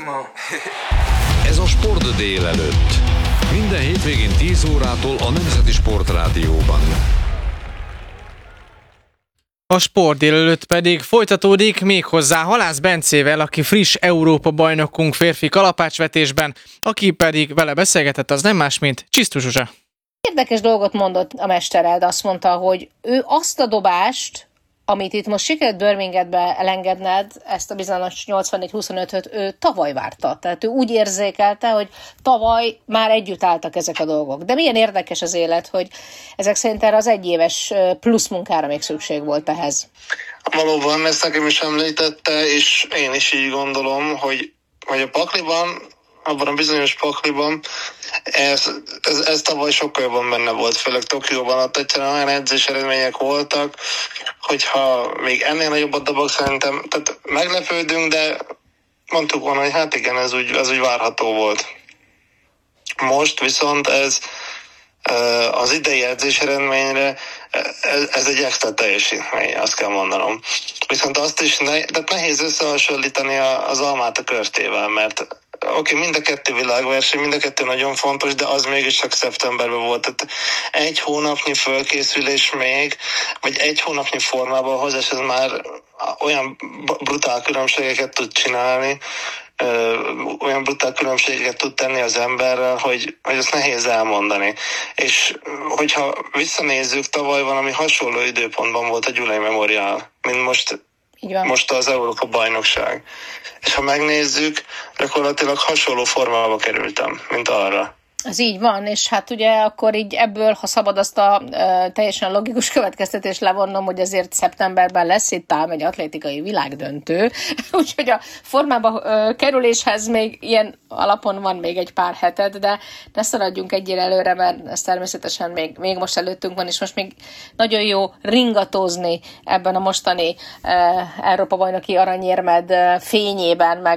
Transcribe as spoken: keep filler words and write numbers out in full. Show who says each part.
Speaker 1: szakma.
Speaker 2: Ez a Sport délelőtt. Minden hétvégén tíz órától a Nemzeti Sportrádióban.
Speaker 3: A Sport délelőtt pedig folytatódik méghozzá Halász Bencével, aki friss Európa-bajnokunk férfi kalapácsvetésben, aki pedig vele beszélgetett, az nem más, mint Csisztus Zsuzsa.
Speaker 4: Érdekes dolgot mondott a mestered, azt mondta, hogy ő azt a dobást, amit itt most sikerült Birminghambe elengedned, ezt a bizonyos nyolcvannégy huszonötöt ő tavaly várta. Tehát ő úgy érzékelte, hogy tavaly már együtt álltak ezek a dolgok. De milyen érdekes az élet, hogy ezek szerint erre az egyéves plusz munkára még szükség volt ehhez.
Speaker 1: Valóban, ezt nekem is említette, és én is így gondolom, hogy, hogy a pakliban, abban a bizonyos pakliban, ez, ez, ez tavaly sokkal jobban benne volt, főleg Tokióban, ott egyszerűen olyan edzés eredmények voltak, hogyha még ennél nagyobbat dobok, szerintem, tehát meglepődünk, de mondtuk volna, hogy hát igen, ez úgy, ez úgy várható volt. Most viszont ez az idei edzés eredményre, ez, ez egy extra teljesítmény, azt kell mondanom. Viszont azt is ne, tehát nehéz összehasonlítani az almát a körtével, mert oké, okay, mind a kettő világverseny, mind a kettő nagyon fontos, de az mégis csak szeptemberben volt. Tehát egy hónapnyi fölkészülés még, vagy egy hónapnyi formában hozás, ez már olyan brutál különbségeket tud csinálni, olyan brutál különbségeket tud tenni az emberrel, hogy, hogy azt nehéz elmondani. És hogyha visszanézzük, tavaly valami hasonló időpontban volt a Gyulai Memorial, mint most, most az Európa-bajnokság. És ha megnézzük, gyakorlatilag hasonló formába kerültem, mint arra.
Speaker 4: Ez így van, és hát ugye akkor így ebből, ha szabad azt a e, teljesen logikus következtetést levonnom, hogy azért szeptemberben lesz itt ám egy atlétikai világdöntő, úgyhogy a formába e, kerüléshez még ilyen alapon van még egy pár heted, de ne szaladjunk egyére előre, mert ez természetesen még, még most előttünk van, és most még nagyon jó ringatózni ebben a mostani e, Európa-bajnoki aranyérmed fényében, meg